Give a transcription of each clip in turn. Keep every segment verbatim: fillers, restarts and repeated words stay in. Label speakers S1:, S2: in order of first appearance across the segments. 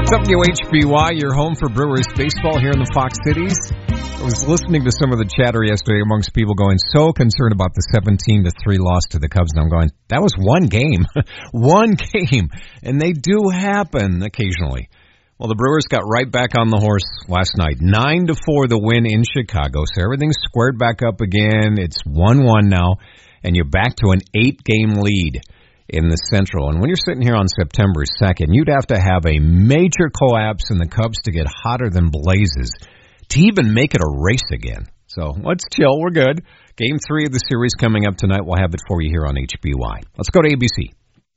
S1: W H B Y, your home for Brewers baseball here in the Fox Cities. I was listening to some of the chatter yesterday amongst people going so concerned about the seventeen to three loss to the Cubs, and I'm going, that was one game. one game. And they do happen occasionally. Well, the Brewers got right back on the horse last night. nine to four the win in Chicago, so everything's squared back up again. It's one one now, and you're back to an eight-game lead in the Central. And when you're sitting here on September second, you'd have to have a major collapse in the Cubs to get hotter than blazes to even make it a race again. So let's chill. We're good. Game three of the series coming up tonight. We'll have it for you here on H B Y. Let's go to A B C.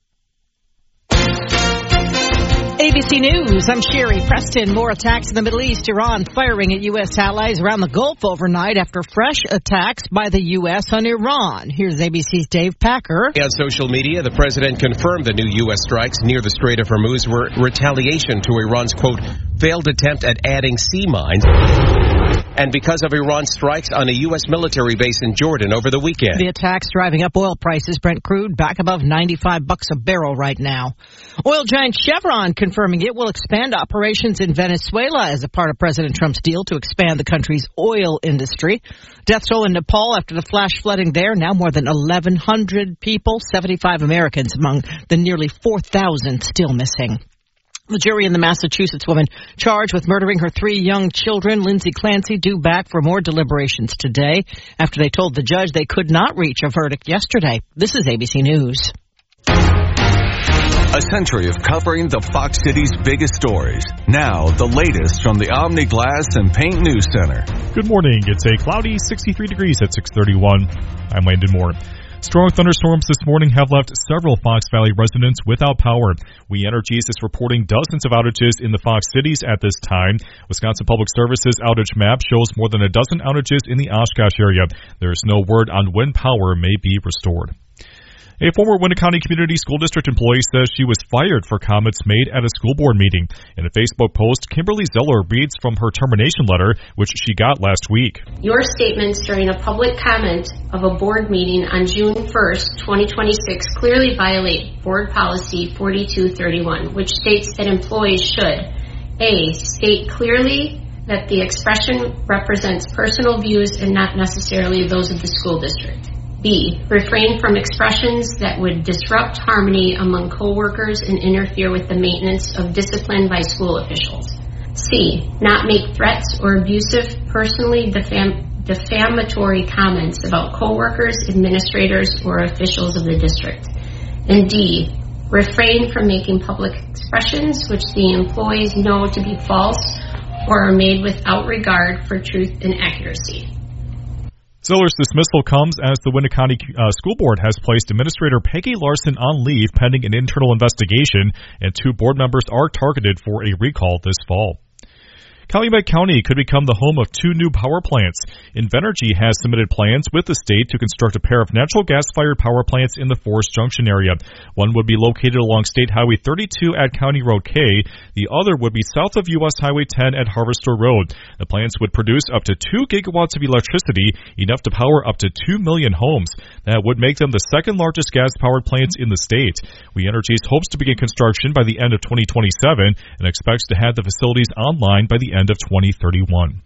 S2: A B C News, I'm Sherry Preston. More attacks in the Middle East. Iran firing at U S allies around the Gulf overnight after fresh attacks by the U S on Iran. Here's A B C's Dave Packer.
S3: On social media, the president confirmed the new U S strikes near the Strait of Hormuz were retaliation to Iran's, quote, failed attempt at adding sea mines, and because of Iran's strikes on a U S military base in Jordan over the weekend.
S2: The attacks driving up oil prices. Brent crude back above ninety-five bucks a barrel right now. Oil giant Chevron confirming it will expand operations in Venezuela as a part of President Trump's deal to expand the country's oil industry. Death toll in Nepal after the flash flooding there. Now more than eleven hundred people, seventy-five Americans among the nearly four thousand still missing. The jury in the Massachusetts woman charged with murdering her three young children, Lindsay Clancy, due back for more deliberations today after they told the judge they could not reach a verdict yesterday. This is A B C News.
S4: A century of covering the Fox City's biggest stories. Now, the latest from the Omni Glass and Paint News Center.
S5: Good morning. It's a cloudy sixty-three degrees at six thirty-one. I'm Landon Moore. Strong thunderstorms this morning have left several Fox Valley residents without power. We Energies is reporting dozens of outages in the Fox Cities at this time. Wisconsin Public Service's outage map shows more than a dozen outages in the Oshkosh area. There is no word on when power may be restored. A former Winneconne Community School District employee says she was fired for comments made at a school board meeting. In a Facebook post, Kimberly Zeller reads from her termination letter, which she got last week.
S6: Your statements during a public comment of a board meeting on June first, twenty twenty-six clearly violate Board Policy forty-two thirty-one, which states that employees should A. State clearly that the expression represents personal views and not necessarily those of the school district. B. Refrain from expressions that would disrupt harmony among coworkers and interfere with the maintenance of discipline by school officials. C. Not make threats or abusive, personally defam- defamatory comments about coworkers, administrators, or officials of the district. And D. Refrain from making public expressions which the employees know to be false or are made without regard for truth and accuracy.
S5: Zeller's dismissal comes as the Winneconne uh, School Board has placed Administrator Peggy Larson on leave pending an internal investigation, and two board members are targeted for a recall this fall. Calumet County could become the home of two new power plants. Invenergy has submitted plans with the state to construct a pair of natural gas-fired power plants in the Forest Junction area. One would be located along State Highway thirty-two at County Road K. The other would be south of U S Highway ten at Harvester Road. The plants would produce up to two gigawatts of electricity, enough to power up to two million homes. That would make them the second largest gas-powered plants in the state. We Energies hopes to begin construction by the end of twenty twenty-seven and expects to have the facilities online by the end of twenty thirty-one.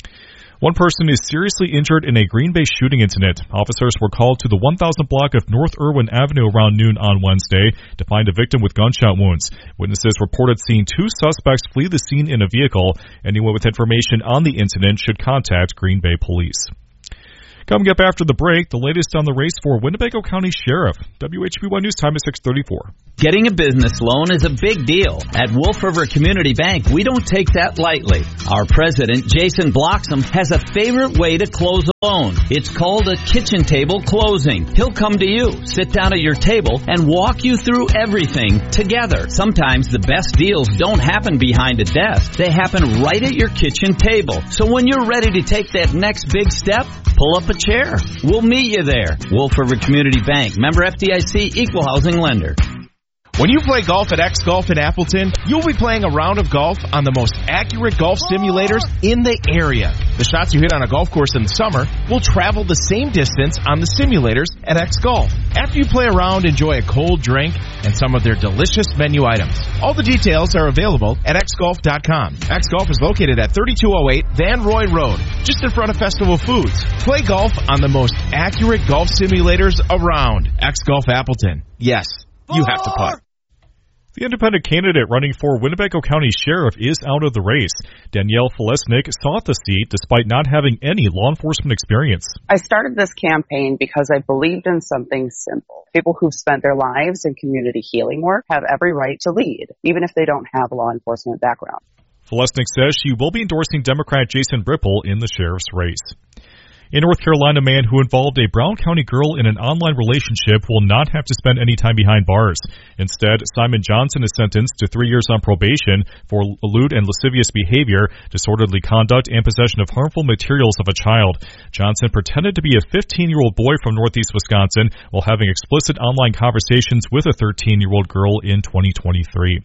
S5: One person is seriously injured in a Green Bay shooting incident. Officers were called to the one thousand block of North Irwin Avenue around noon on Wednesday to find a victim with gunshot wounds. Witnesses reported seeing two suspects flee the scene in a vehicle. Anyone with information on the incident should contact Green Bay Police. Coming up after the break, the latest on the race for Winnebago County Sheriff. W H B Y News Time is six thirty-four.
S7: Getting a business loan is a big deal. At Wolf River Community Bank, we don't take that lightly. Our president, Jason Bloxham, has a favorite way to close a loan. It's called a kitchen table closing. He'll come to you, sit down at your table, and walk you through everything together. Sometimes the best deals don't happen behind a desk. They happen right at your kitchen table. So when you're ready to take that next big step, pull up a chair. We'll meet you there. Wolf River Community Bank, member F D I C, equal housing lender.
S8: When you play golf at X Golf in Appleton, you'll be playing a round of golf on the most accurate golf simulators in the area. The shots you hit on a golf course in the summer will travel the same distance on the simulators at X Golf. After you play around, enjoy a cold drink and some of their delicious menu items. All the details are available at x golf dot com. X Golf is located at thirty-two oh eight Van Roy Road, just in front of Festival Foods. Play golf on the most accurate golf simulators around. X Golf Appleton. Yes, you have to putt.
S5: The independent candidate running for Winnebago County Sheriff is out of the race. Danielle Felesnik sought the seat despite not having any law enforcement experience.
S9: I started this campaign because I believed in something simple. People who've spent their lives in community healing work have every right to lead, even if they don't have a law enforcement background.
S5: Felesnik says she will be endorsing Democrat Jason Bripple in the sheriff's race. In North Carolina, a man who involved a Brown County girl in an online relationship will not have to spend any time behind bars. Instead, Simon Johnson is sentenced to three years on probation for lewd and lascivious behavior, disorderly conduct, and possession of harmful materials of a child. Johnson pretended to be a fifteen-year-old boy from Northeast Wisconsin while having explicit online conversations with a thirteen-year-old girl in twenty twenty-three.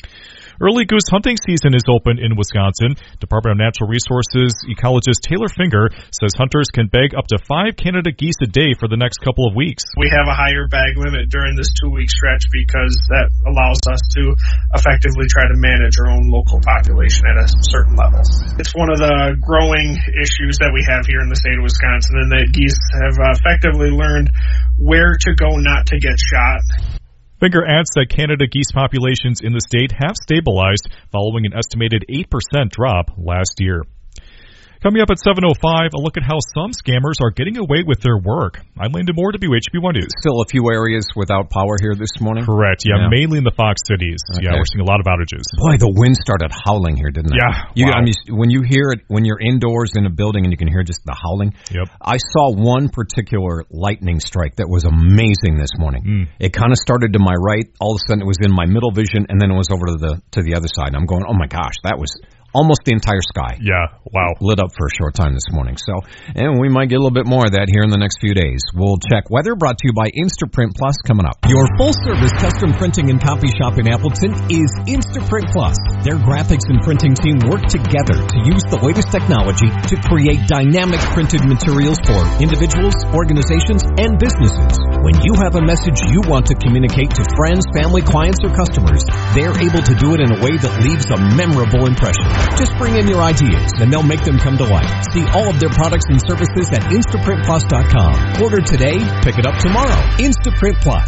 S5: Early goose hunting season is open in Wisconsin. Department of Natural Resources ecologist Taylor Finger says hunters can bag up to five Canada geese a day for the next couple of weeks.
S10: We have a higher bag limit during this two-week stretch because that allows us to effectively try to manage our own local population at a certain level. It's one of the growing issues that we have here in the state of Wisconsin, and that geese have effectively learned where to go not to get shot.
S5: Finger adds that Canada geese populations in the state have stabilized following an estimated eight percent drop last year. Coming up at seven oh five, a look at how some scammers are getting away with their work. I'm Landon Moore, W H B one News.
S1: Still a few areas without power here this morning?
S5: Correct, yeah, yeah. Mainly in the Fox cities. Okay. Yeah, we're seeing a lot of outages.
S1: Boy, the wind started howling here, didn't it?
S5: Yeah,
S1: you,
S5: wow.
S1: I mean, when you hear it, when you're indoors in a building and you can hear just the howling.
S5: Yep.
S1: I saw one particular lightning strike that was amazing this morning.
S5: Mm.
S1: It kind of started to my right. All of a sudden, it was in my middle vision, and then it was over to the to the other side. And I'm going, oh, my gosh, that was almost the entire sky.
S5: Yeah, wow.
S1: Lit up for a short time this morning. So, and we might get a little bit more of that here in the next few days. We'll check weather, brought to you by Instaprint Plus, coming up.
S11: Your full-service custom printing and copy shop in Appleton is Instaprint Plus. Their graphics and printing team work together to use the latest technology to create dynamic printed materials for individuals, organizations, and businesses. When you have a message you want to communicate to friends, family, clients, or customers, they're able to do it in a way that leaves a memorable impression. Just bring in your ideas, and they'll make them come to life. See all of their products and services at Instaprint Plus dot com. Order today, pick it up tomorrow. Instaprint Plus.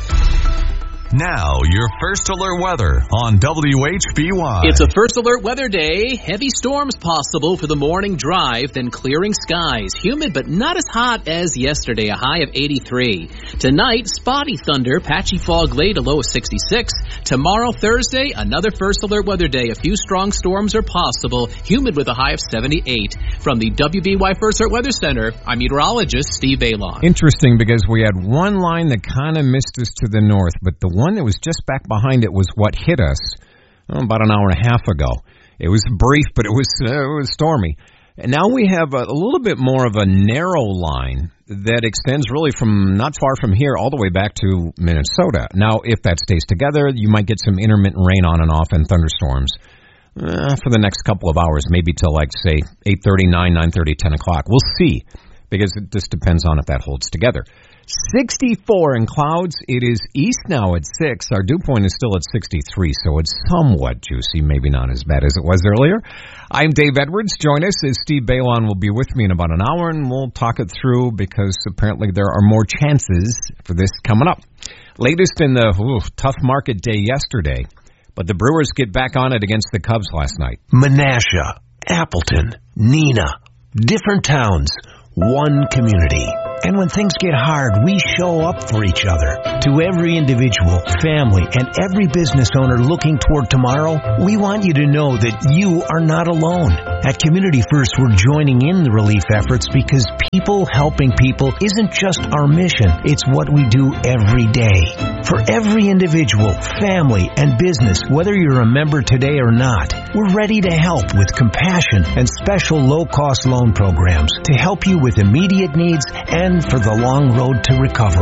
S4: Now, your First Alert weather on W H B Y.
S12: It's a First Alert weather day. Heavy storms possible for the morning drive, then clearing skies. Humid, but not as hot as yesterday, a high of eighty-three. Tonight, spotty thunder, patchy fog late, a low of sixty-six. Tomorrow, Thursday, another First Alert weather day. A few strong storms are possible, humid with a high of seventy-eight. From the W B Y First Alert Weather Center, I'm meteorologist Steve Bailon.
S1: Interesting, because we had one line that kind of missed us to the north, but the one that was just back behind it was what hit us oh, about an hour and a half ago. It was brief, but it was uh, it was stormy. And now we have a, a little bit more of a narrow line that extends really from not far from here all the way back to Minnesota. Now, if that stays together, you might get some intermittent rain on and off and thunderstorms uh, for the next couple of hours, maybe till like, say, eight thirty, nine, nine thirty, ten o'clock. We'll see, because it just depends on if that holds together. sixty-four in clouds. It is east now at six. Our dew point is still at sixty-three, so it's somewhat juicy, maybe not as bad as it was earlier. I'm Dave Edwards. Join us as Steve Bailon will be with me in about an hour, and we'll talk it through because apparently there are more chances for this coming up. Latest in the ooh, tough market day yesterday, but the Brewers get back on it against the Cubs last night.
S13: Menasha, Appleton, Neenah, different towns, one community. And when things get hard, we show up for each other. To every individual, family, and every business owner looking toward tomorrow, we want you to know that you are not alone. At Community First, we're joining in the relief efforts because people helping people isn't just our mission, it's what we do every day. For every individual, family, and business, whether you're a member today or not, we're ready to help with compassion and special low-cost loan programs to help you with immediate needs and for the long road to recovery.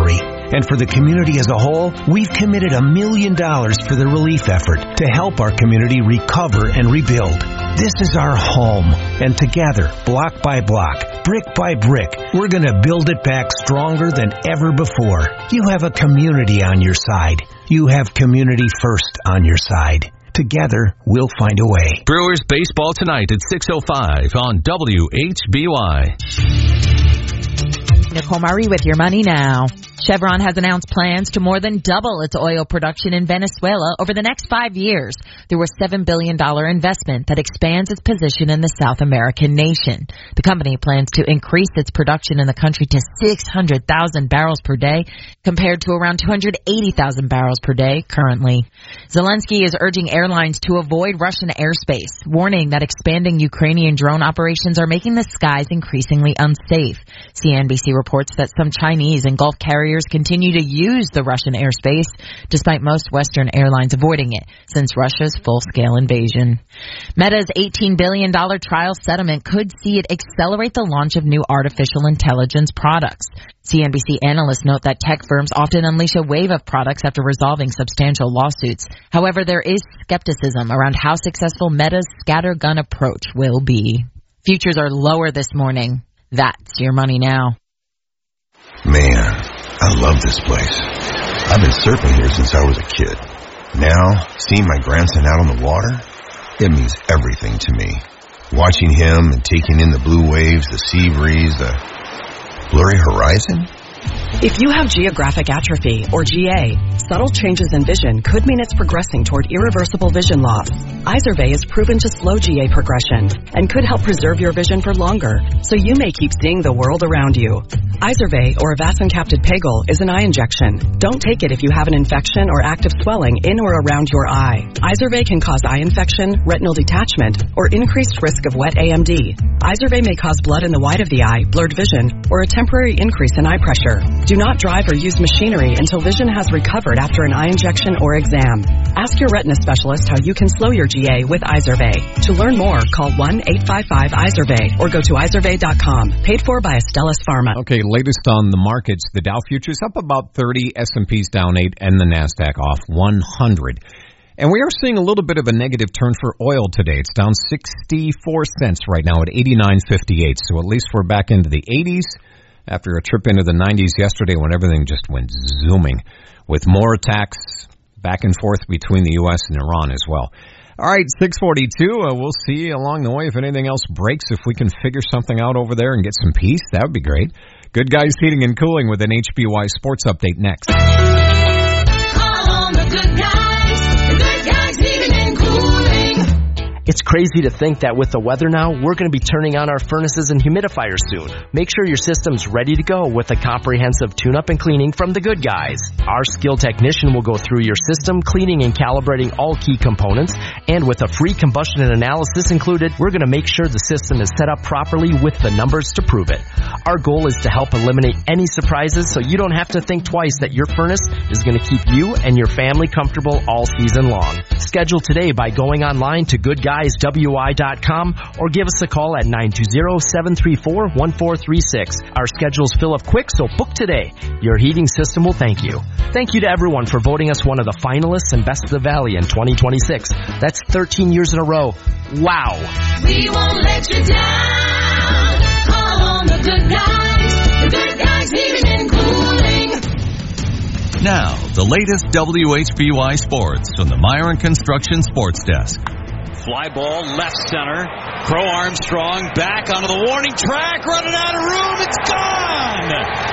S13: And for the community as a whole, we've committed a million dollars for the relief effort to help our community recover and rebuild. This is our home, and together, block by block, brick by brick, we're going to build it back stronger than ever before. You have a community on your side. You have Community First on your side. Together, we'll find a way.
S4: Brewers baseball tonight at six oh five on W H B Y.
S14: Nicole Murray with your money now. Chevron has announced plans to more than double its oil production in Venezuela over the next five years through a seven billion dollars investment that expands its position in the South American nation. The company plans to increase its production in the country to six hundred thousand barrels per day compared to around two hundred eighty thousand barrels per day currently. Zelensky is urging airlines to avoid Russian airspace, warning that expanding Ukrainian drone operations are making the skies increasingly unsafe. C N B C reports that some Chinese and Gulf carriers continue to use the Russian airspace, despite most Western airlines avoiding it since Russia's full-scale invasion. Meta's eighteen billion dollars trial settlement could see it accelerate the launch of new artificial intelligence products. C N B C analysts note that tech firms often unleash a wave of products after resolving substantial lawsuits. However, there is skepticism around how successful Meta's scattergun approach will be. Futures are lower this morning. That's your money now.
S15: Man, I love this place. I've been surfing here since I was a kid. Now, seeing my grandson out on the water, it means everything to me. Watching him and taking in the blue waves, the sea breeze, the blurry horizon.
S16: If you have geographic atrophy, or G A, subtle changes in vision could mean it's progressing toward irreversible vision loss. Izervay is proven to slow G A progression and could help preserve your vision for longer, so you may keep seeing the world around you. Izervay, or avacincaptad pegol, is an eye injection. Don't take it if you have an infection or active swelling in or around your eye. Izervay can cause eye infection, retinal detachment, or increased risk of wet A M D. Izervay may cause blood in the white of the eye, blurred vision, or a temporary increase in eye pressure. Do not drive or use machinery until vision has recovered after an eye injection or exam. Ask your retina specialist how you can slow your G A with Izervay. To learn more, call one eight five five Izervay or go to izervay dot com. Paid for by Astellas Pharma.
S1: Okay, latest on the markets. The Dow futures up about thirty, S and P's down eight, and the NASDAQ off one hundred. And we are seeing a little bit of a negative turn for oil today. It's down sixty-four cents right now at eighty-nine fifty-eight. So at least we're back into the eighties. After a trip into the nineties yesterday when everything just went zooming with more attacks back and forth between the U S and Iran as well. All right, six forty-two. Uh, we'll see along the way if anything else breaks, if we can figure something out over there and get some peace. That would be great. Good Guys Heating and Cooling with an H B Y Sports Update next.
S17: Call on the Good Guys, the Good Guys Heating and Cooling.
S18: It's crazy to think that with the weather now, we're going to be turning on our furnaces and humidifiers soon. Make sure your system's ready to go with a comprehensive tune-up and cleaning from the Good Guys. Our skilled technician will go through your system, cleaning and calibrating all key components, and with a free combustion analysis included, we're going to make sure the system is set up properly with the numbers to prove it. Our goal is to help eliminate any surprises so you don't have to think twice that your furnace is going to keep you and your family comfortable all season long. Schedule today by going online to good guys w i dot com or give us a call at nine two zero, seven three four, one four three six. Our schedules fill up quick, so book today. Your heating system will thank you. Thank you to everyone for voting us one of the finalists and Best of the Valley in twenty twenty-six. That's thirteen years in a row. Wow.
S17: We won't let you down. Call on the Good Guys, the Good Guys Heating and Cooling.
S4: Now, the latest W H B Y Sports from the Myron Construction Sports Desk.
S19: Fly ball left center. Crow Armstrong back onto the warning track, running out of room. It's gone.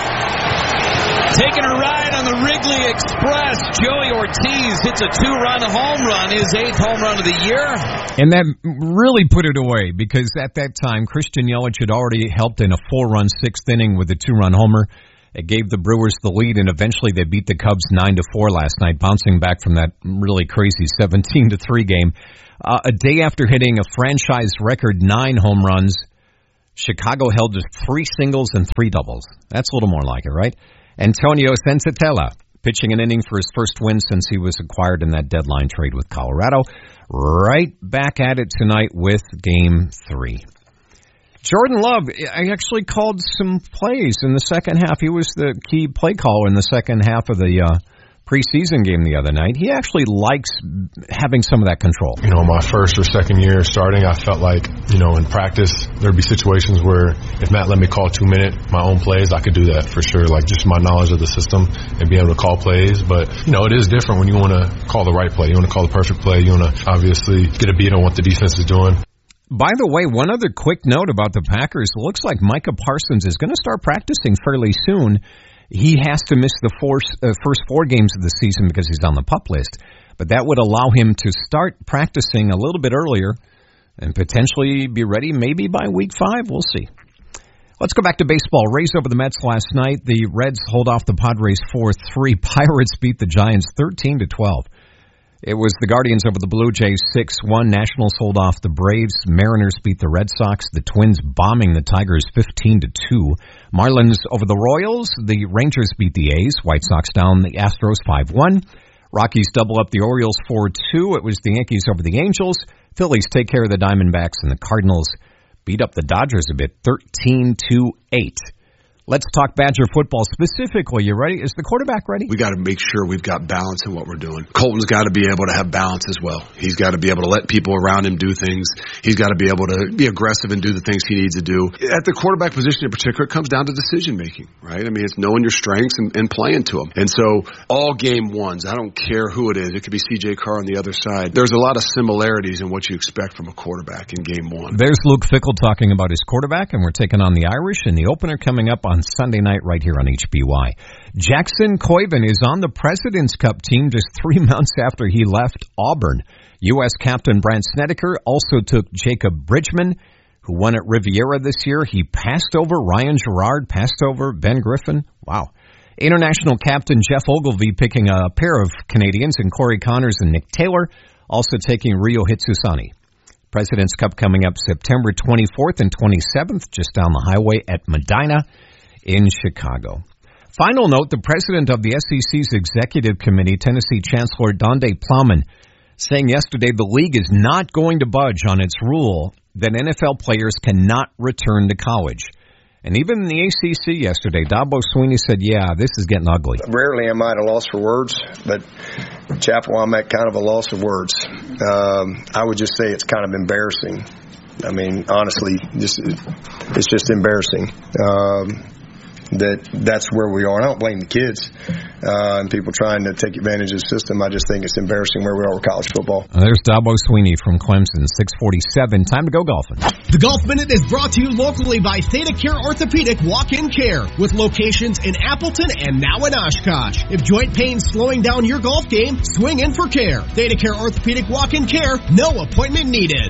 S19: Taking a ride on the Wrigley Express, Joey Ortiz hits a two-run home run, his eighth home run of the year.
S1: And that really put it away because at that time, Christian Yelich had already helped in a four-run sixth inning with a two-run homer. It gave the Brewers the lead, and eventually they beat the Cubs nine to four last night, bouncing back from that really crazy seventeen to three game. Uh, a day after hitting a franchise record nine home runs, Chicago held just three singles and three doubles. That's a little more like it, right? Antonio Senzatella pitching an inning for his first win since he was acquired in that deadline trade with Colorado. Right back at it tonight with Game three. Jordan Love, I actually called some plays in the second half. He was the key play caller in the second half of the uh, preseason game the other night. He actually likes having some of that control.
S20: You know, my first or second year starting, I felt like, you know, in practice, there'd be situations where if Matt let me call two minute, my own plays, I could do that for sure. Like just my knowledge of the system and being able to call plays. But, you know, it is different when you want to call the right play. You want to call the perfect play. You want to obviously get a beat on what the defense is doing.
S1: By the way, one other quick note about the Packers. It looks like Micah Parsons is going to start practicing fairly soon. He has to miss the four, uh, first four games of the season because he's on the PUP list. But that would allow him to start practicing a little bit earlier and potentially be ready maybe by week five. We'll see. Let's go back to baseball. Rays over the Mets last night. The Reds hold off the Padres four three. Pirates beat the Giants thirteen to twelve. It was the Guardians over the Blue Jays six one. Nationals hold off the Braves. Mariners beat the Red Sox. The Twins bombing the Tigers fifteen to two. Marlins over the Royals. The Rangers beat the A's. White Sox down the Astros five one. Rockies double up the Orioles four two. It was the Yankees over the Angels. Phillies take care of the Diamondbacks, and the Cardinals beat up the Dodgers a bit thirteen to eight. Let's talk Badger football specifically. You ready? Is the quarterback ready?
S21: We got to make sure we've got balance in what we're doing. Colton's got to be able to have balance as well. He's got to be able to let people around him do things. He's got to be able to be aggressive and do the things he needs to do. At the quarterback position in particular, it comes down to decision making, right? I mean, it's knowing your strengths and, and playing to them. And so all game ones, I don't care who it is. It could be C J Carr on the other side. There's a lot of similarities in what you expect from a quarterback in game one.
S1: There's Luke Fickell talking about his quarterback, and we're taking on the Irish in the opener coming up on Sunday night right here on H B Y. Jackson Koiven is on the President's Cup team just three months after he left Auburn. U S captain Brant Snedeker also took Jacob Bridgman, who won at Riviera this year. He passed over Ryan Gerard, passed over Ben Griffin. Wow. International captain Jeff Ogilvie picking a pair of Canadians in Corey Connors and Nick Taylor, also taking Rio Hitsusani. President's Cup coming up September twenty-fourth and twenty-seventh, just down the highway at Medina in Chicago. Final note, the president of the S E C's executive committee, Tennessee Chancellor Donde Plowman, saying yesterday the league is not going to budge on its rule that N F L players cannot return to college. And even in the A C C yesterday, Dabo Swinney said, yeah, this is getting ugly.
S22: Rarely am I at a loss for words, but Chapel, I'm at kind of a loss of words. Um, I would just say it's kind of embarrassing. I mean, honestly, just, it's just embarrassing. Um, that that's where we are. And I don't blame the kids uh, and people trying to take advantage of the system. I just think it's embarrassing where we are with college football.
S1: There's Dabo Swinney from Clemson, six forty-seven. Time to go golfing.
S23: The Golf Minute is brought to you locally by ThedaCare Orthopedic Walk-In Care with locations in Appleton and now in Oshkosh. If joint pain's slowing down your golf game, swing in for care. ThedaCare Orthopedic Walk-In Care, no appointment needed.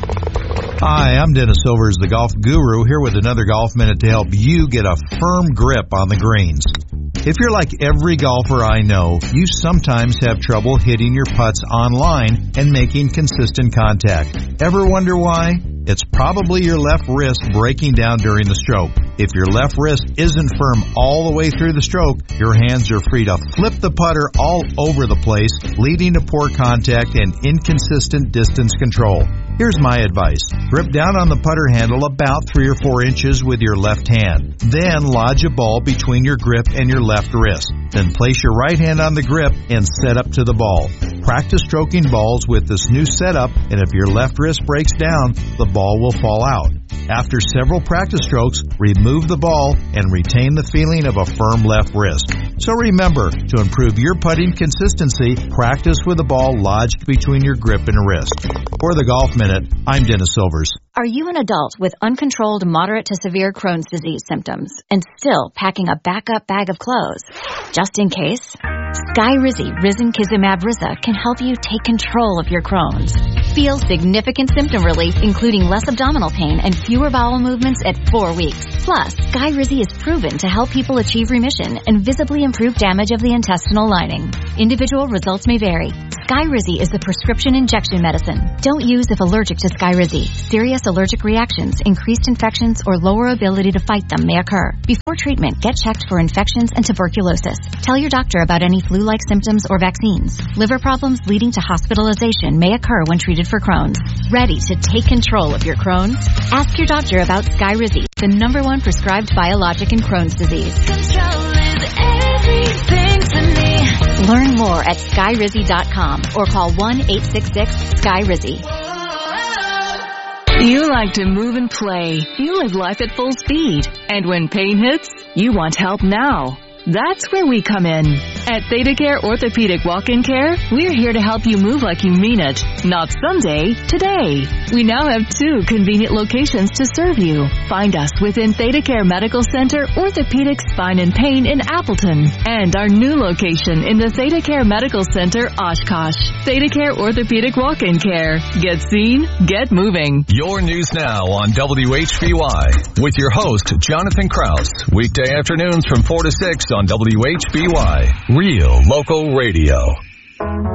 S24: Hi, I'm Dennis Silvers, the golf guru, here with another Golf Minute to help you get a firm grip on the greens. If you're like every golfer I know, you sometimes have trouble hitting your putts on line and making consistent contact. Ever wonder why? It's probably your left wrist breaking down during the stroke. If your left wrist isn't firm all the way through the stroke, your hands are free to flip the putter all over the place, leading to poor contact and inconsistent distance control. Here's my advice. Grip down on the putter handle about three or four inches with your left hand. Then lodge a ball between your grip and your left wrist. Then place your right hand on the grip and set up to the ball. Practice stroking balls with this new setup, and if your left wrist breaks down, the ball will fall out. After several practice strokes, remove the ball and retain the feeling of a firm left wrist. So remember, to improve your putting consistency, practice with the ball lodged between your grip and wrist. For the Golf Minute, I'm Dennis Silvers.
S25: Are you an adult with uncontrolled moderate to severe Crohn's disease symptoms and still packing a backup bag of clothes? Just in case? Skyrizi Risankizumab Riza can help you take control of your Crohn's. Feel significant symptom relief, including less abdominal pain and fewer bowel movements at four weeks. Plus, Skyrizi is proven to help people achieve remission and visibly improve damage of the intestinal lining. Individual results may vary. Skyrizi is the prescription injection medicine. Don't use if allergic to Skyrizi. Serious allergic reactions, increased infections, or lower ability to fight them may occur. Before treatment, get checked for infections and tuberculosis. Tell your doctor about any flu-like symptoms or vaccines. Liver problems leading to hospitalization may occur when treated for Crohn's. Ready to take control of your Crohn's? Ask your doctor about Skyrizi, the number one prescribed biologic in Crohn's disease.
S17: Control is everything to me.
S25: Learn more at skyrizi dot com or call one eight six six sky rizi.
S2: You like to move and play. You live life at full speed. And when pain hits, you want help now. That's where we come in. At ThedaCare Orthopedic Walk-In Care, we're here to help you move like you mean it. Not someday, today. We now have two convenient locations to serve you. Find us within ThedaCare Medical Center, Orthopedic Spine and Pain in Appleton. And our new location in the ThedaCare Medical Center, Oshkosh. ThedaCare Orthopedic Walk-In Care. Get seen, get moving.
S4: Your news now on W H B Y with your host, Jonathan Kraus. Weekday afternoons from four to six on W H B Y. Real local radio.